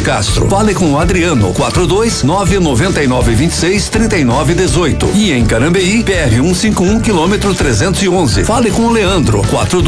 Castro. Fale com o Adriano, 42999263918. E em Carambeí, PR 151, quilômetro 311. Fale com o Leandro,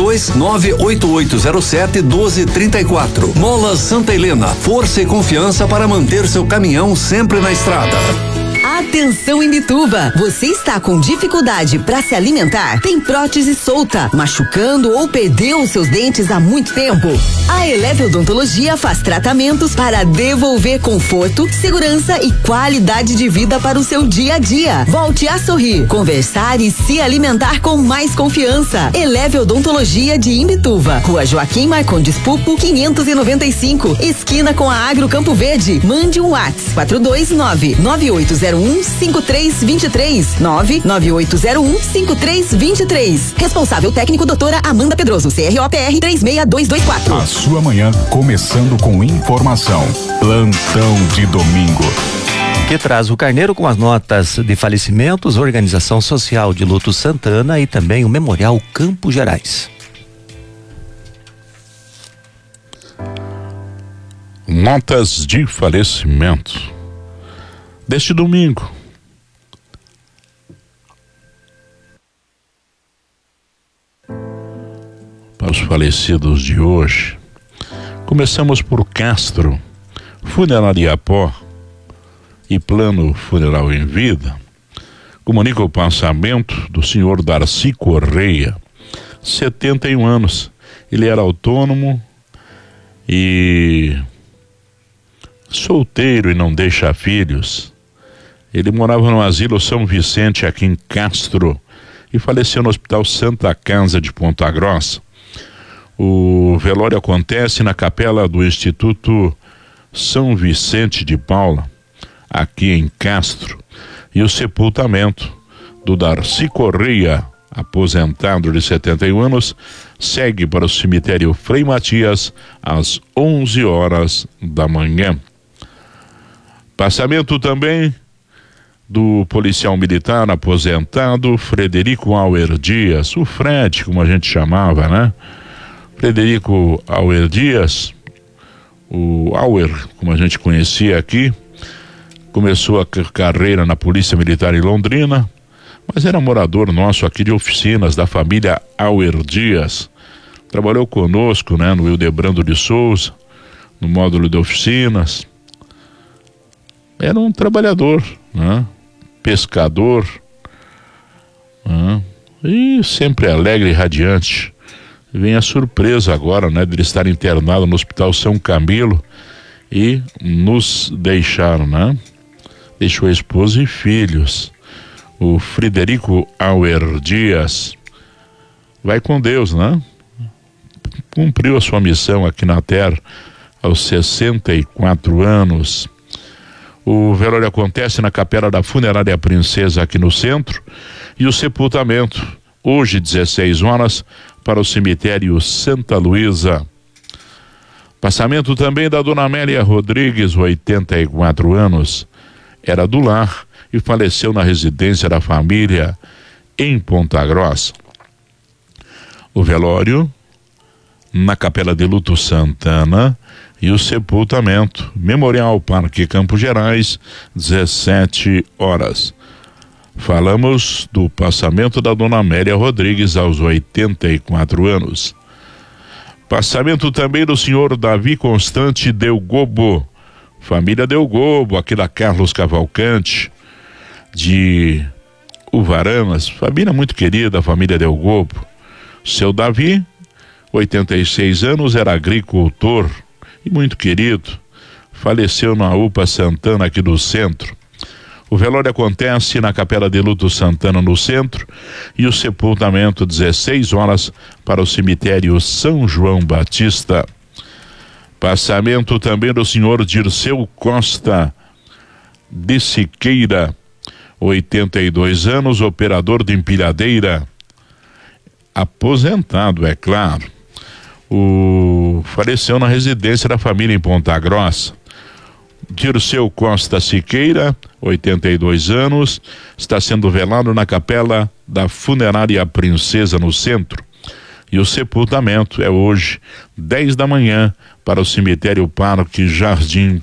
42988071234. Molas Santa Helena, força e confiança para manter seu caminhão sempre na estrada. Atenção Imbituba, você está com dificuldade para se alimentar? Tem prótese solta, machucando ou perdeu os seus dentes há muito tempo? A Eleve Odontologia faz tratamentos para devolver conforto, segurança e qualidade de vida para o seu dia a dia. Volte a sorrir, conversar e se alimentar com mais confiança. Eleve Odontologia de Imbituva, Rua Joaquim Marcondes Pupo, 595, esquina com a Agro Campo Verde. Mande um WhatsApp, 429-9801-5323, 99801-5323. Responsável técnico, doutora Amanda Pedroso, CROPR 36224. A sua manhã começando com informação. Plantão de domingo. Que traz o Carneiro com as notas de falecimentos, Organização Social de Luto Santana e também o Memorial Campos Gerais. Notas de falecimento deste domingo. Para os falecidos de hoje, começamos por Castro, Funerária Pó e Plano Funeral em Vida. Comunica o passamento do senhor Darcy Correia, 71 anos. Ele era autônomo e solteiro e não deixa filhos. Ele morava no Asilo São Vicente, aqui em Castro, e faleceu no Hospital Santa Casa de Ponta Grossa. O velório acontece na capela do Instituto São Vicente de Paula, aqui em Castro, e o sepultamento do Darcy Correia, aposentado de 71 anos, segue para o cemitério Frei Matias às 11 horas da manhã. Passamento também do policial militar aposentado Frederico Auer Dias, o Fred, como a gente chamava, né? Frederico Auer Dias, o Auer, como a gente conhecia aqui, começou a carreira na Polícia Militar em Londrina, mas era morador nosso aqui de Oficinas, da família Auer Dias. Trabalhou conosco, né, no Hildebrando de Souza, no módulo de Oficinas. Era um trabalhador, né? Pescador, né? E sempre alegre e radiante. Vem a surpresa agora, né, de ele estar internado no Hospital São Camilo e nos deixaram, né? Deixou a esposa e filhos. O Frederico Auer Dias vai com Deus, né? Cumpriu a sua missão aqui na Terra aos 64 anos. O velório acontece na capela da Funerária Princesa aqui no centro e o sepultamento hoje 16 horas para o cemitério Santa Luísa. Passamento também da dona Amélia Rodrigues, 84 anos, era do lar e faleceu na residência da família em Ponta Grossa. O velório na Capela de Luto Santana e o sepultamento Memorial Parque Campos Gerais, 17 horas. Falamos do passamento da dona Amélia Rodrigues aos 84 anos. Passamento também do senhor Davi Constante Delgobo, família Delgobo, aqui da Carlos Cavalcante, de Uvaranas, família muito querida, a família Delgobo. Seu Davi, 86 anos, era agricultor e muito querido, faleceu na UPA Santana aqui do centro. O velório acontece na Capela de Luto Santana no centro e o sepultamento 16 horas para o cemitério São João Batista. Passamento também do senhor Dirceu Costa de Siqueira, 82 anos, operador de empilhadeira, aposentado, é claro. Faleceu na residência da família em Ponta Grossa. Dirceu Costa Siqueira, 82 anos, está sendo velado na capela da Funerária Princesa no centro. E o sepultamento é hoje, 10 da manhã, para o cemitério Parque Jardim